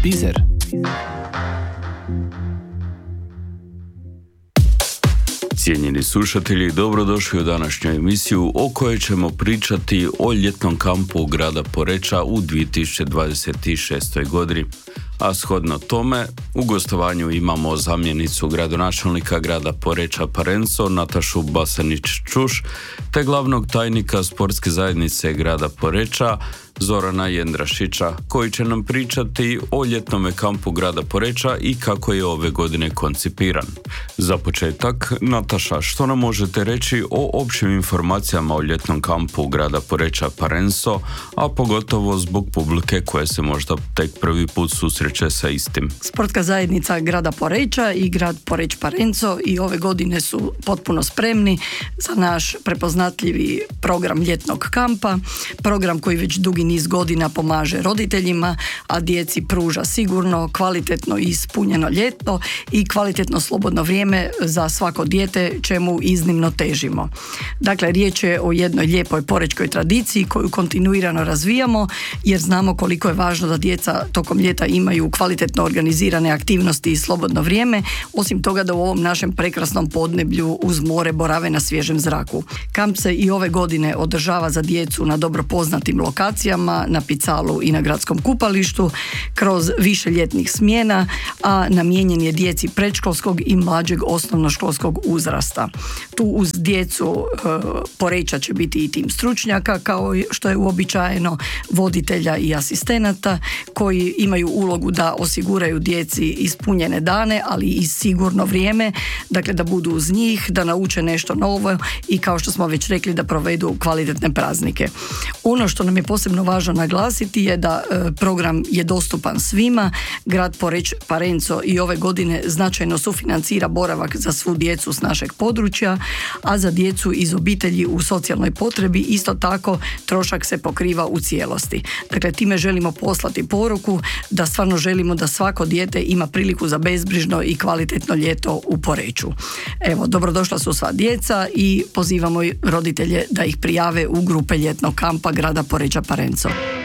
Bizer. Cijenjeni slušatelji, dobrodošli u današnju emisiju o kojoj ćemo pričati o ljetnom kampu grada Poreča u 2026. godini. A shodno tome, u gostovanju imamo zamjenicu gradonačelnika grada Poreča Parenco, Natašu Basanić-Čuš, te glavnog tajnika sportske zajednice grada Poreča, Zorana Jendrašića, koji će nam pričati o ljetnome kampu grada Poreča i kako je ove godine koncipiran. Za početak, Nataša, što nam možete reći o općim informacijama o ljetnom kampu grada Poreča Parenco, a pogotovo zbog publike koje se možda tek prvi put susreće sa istim? Sportska zajednica grada Poreča i grad Poreć Parenco i ove godine su potpuno spremni za naš prepoznatljivi program ljetnog kampa, program koji već dugi niz godina pomaže roditeljima, a djeci pruža sigurno, kvalitetno i ispunjeno ljeto i kvalitetno slobodno vrijeme za svako dijete, čemu iznimno težimo. Dakle, riječ je o jednoj lijepoj porečkoj tradiciji koju kontinuirano razvijamo, jer znamo koliko je važno da djeca tokom ljeta imaju kvalitetno organizirane aktivnosti i slobodno vrijeme, osim toga da u ovom našem prekrasnom podneblju uz more borave na svježem zraku. Kamp se i ove godine održava za djecu na dobro poznatim lokacijama, na Picalu i na gradskom kupalištu, kroz više ljetnih smjena, a namijenjen je djeci predškolskog i mlađeg osnovnoškolskog uzrasta. Tu uz djecu Poreča će biti i tim stručnjaka, kao što je uobičajeno, voditelja i asistenata koji imaju ulogu da osiguraju djeci ispunjene dane, ali i sigurno vrijeme, dakle da budu uz njih, da nauče nešto novo i, kao što smo već rekli, da provedu kvalitetne praznike. Ono što nam je posebno važno naglasiti je da program je dostupan svima. Grad Poreć Parenco i ove godine značajno sufinancira boravak za svu djecu s našeg područja, a za djecu iz obitelji u socijalnoj potrebi isto tako trošak se pokriva u cijelosti. Dakle, time želimo poslati poruku da stvarno želimo da svako dijete ima priliku za bezbrižno i kvalitetno ljeto u Poreču. Evo, dobrodošla su sva djeca i pozivamo roditelje da ih prijave u grupe ljetnog kampa grada Poreča Parenco.